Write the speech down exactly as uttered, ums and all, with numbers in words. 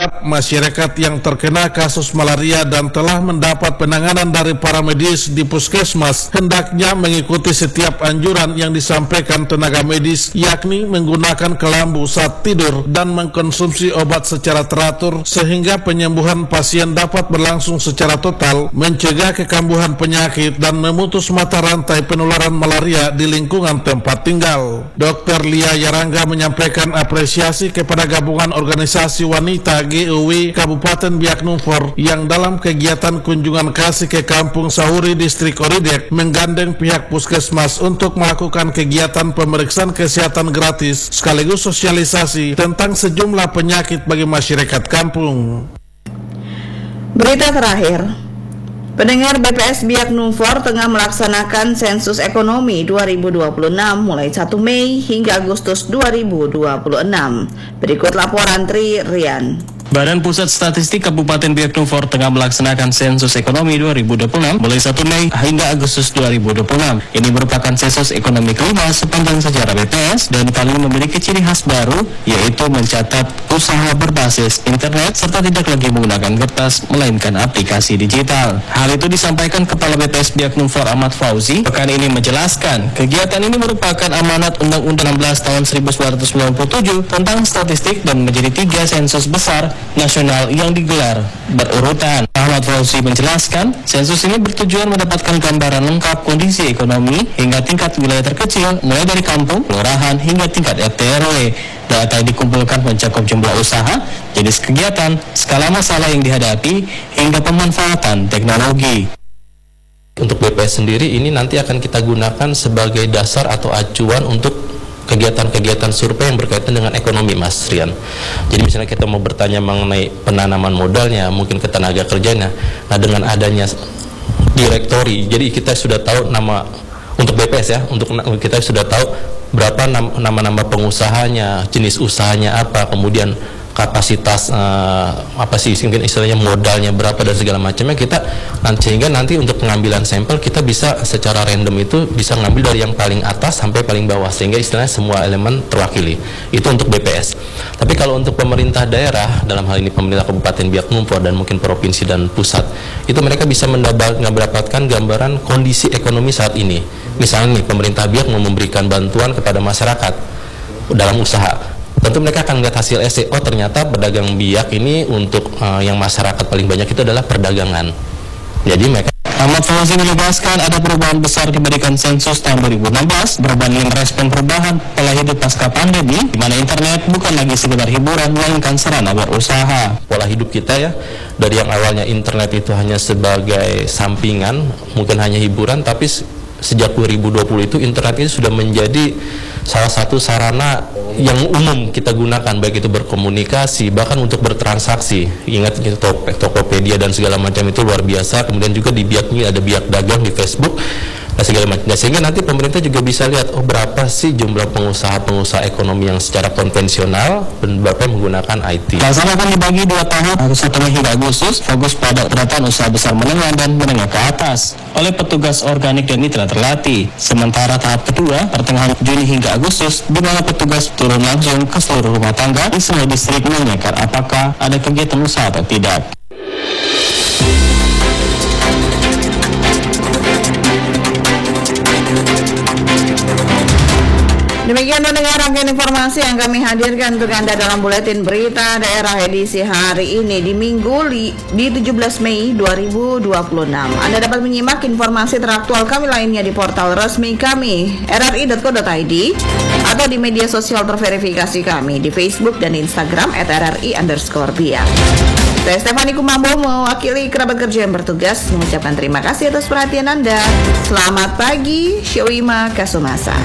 masyarakat yang terkena kasus malaria dan telah mendapat penanganan dari para medis di puskesmas hendaknya mengikuti setiap anjuran yang disampaikan tenaga medis, yakni menggunakan kelambu saat tidur dan mengkonsumsi obat secara teratur sehingga penyembuhan pasien dapat berlangsung secara total, mencegah kekambuhan penyakit dan memutus mata rantai penularan malaria di lingkungan tempat tinggal. Dokter Lia Yarangga menyampaikan apresiasi kepada gabungan organisasi wanita G U W Kabupaten Biak Numfor yang dalam kegiatan kunjungan kasih ke Kampung Sahuri Distrik Oridek menggandeng pihak puskesmas untuk melakukan kegiatan pemeriksaan kesehatan gratis sekaligus sosialisasi tentang sejumlah penyakit bagi masyarakat kampung. Berita terakhir, pendengar, B P S Biak Numfor tengah melaksanakan sensus ekonomi dua ribu dua puluh enam mulai satu Mei hingga Agustus dua ribu dua puluh enam. Berikut laporan Tri Rian. Badan Pusat Statistik Kabupaten Biak Numfor tengah melaksanakan sensus ekonomi dua ribu dua puluh enam mulai satu Mei hingga Agustus dua ribu dua puluh enam. Ini merupakan sensus ekonomi kelima sepanjang sejarah B P S dan kali ini memiliki ciri khas baru, yaitu mencatat usaha berbasis internet serta tidak lagi menggunakan kertas melainkan aplikasi digital. Hal itu disampaikan Kepala B P S Biak Numfor Ahmad Fauzi. Pekan ini menjelaskan kegiatan ini merupakan amanat Undang-Undang enam belas tahun seribu sembilan ratus sembilan puluh tujuh tentang statistik dan menjadi tiga sensus besar nasional yang digelar berurutan. Ahmad Fauzi menjelaskan, sensus ini bertujuan mendapatkan gambaran lengkap kondisi ekonomi hingga tingkat wilayah terkecil, mulai dari kampung, kelurahan, hingga tingkat R T R W. Data yang dikumpulkan mencakup jumlah usaha, jenis kegiatan, skala masalah yang dihadapi, hingga pemanfaatan teknologi. Untuk B P S sendiri ini nanti akan kita gunakan sebagai dasar atau acuan untuk kegiatan-kegiatan survei yang berkaitan dengan ekonomi, Mas Rian. Jadi misalnya kita mau bertanya mengenai penanaman modalnya, mungkin ke tenaga kerjanya. Nah, dengan adanya direktori, jadi kita sudah tahu nama untuk B P S ya, untuk kita sudah tahu berapa nama-nama pengusahanya, jenis usahanya apa, kemudian kapasitas uh, apa sih mungkin istilahnya modalnya berapa dan segala macamnya, kita sehingga nanti untuk pengambilan sampel kita bisa secara random itu bisa ngambil dari yang paling atas sampai paling bawah sehingga istilahnya semua elemen terwakili. Itu untuk B P S. Tapi kalau untuk pemerintah daerah, dalam hal ini pemerintah Kabupaten Biak Numfor dan mungkin provinsi dan pusat, itu mereka bisa mendapatkan gambaran kondisi ekonomi saat ini. Misalnya nih, pemerintah Biak mau memberikan bantuan kepada masyarakat dalam usaha. Tentu mereka akan melihat hasil S E, oh ternyata pedagang biak ini untuk uh, yang masyarakat paling banyak itu adalah perdagangan. Jadi mereka Ahmad Fauzi menegaskan ada perubahan besar diberikan sensus tahun dua ribu enam belas berbanding respon perubahan pola hidup pasca pandemi, di mana internet bukan lagi sekedar hiburan melainkan sarana berusaha. Pola hidup kita ya, dari yang awalnya internet itu hanya sebagai sampingan, mungkin hanya hiburan, tapi sejak dua ribu dua puluh itu internet itu sudah menjadi salah satu sarana yang umum kita gunakan, baik itu berkomunikasi bahkan untuk bertransaksi. Ingat itu Tokopedia dan segala macam itu luar biasa. Kemudian juga di Biak ini ada Biak Dagang di Facebook dan segala macam. Nah, sehingga nanti pemerintah juga bisa lihat oh berapa sih jumlah pengusaha-pengusaha ekonomi yang secara konvensional dan berapa yang menggunakan I T. Pelaksanaan akan dibagi dua tahap, Agustus hingga Agustus, fokus pada pendataan usaha besar menengah dan menengah ke atas oleh petugas organik dan mitra terlatih. Sementara tahap kedua, pertengahan Juni hingga Agustus, di mana petugas turun langsung ke seluruh rumah tangga di semua distrik menanyakan apakah ada kegiatan usaha atau tidak. Demikian mendengar rangkaian informasi yang kami hadirkan untuk Anda dalam buletin berita daerah edisi hari ini di Minggu li, di tujuh belas Mei dua ribu dua puluh enam. Anda dapat menyimak informasi teraktual kami lainnya di portal resmi kami r r i dot co dot i d atau di media sosial terverifikasi kami di Facebook dan Instagram at r r i underscore biak. Saya Stefani Kumambo mewakili kerabat kerja yang bertugas mengucapkan terima kasih atas perhatian Anda. Selamat pagi, Syawima Kasumasa.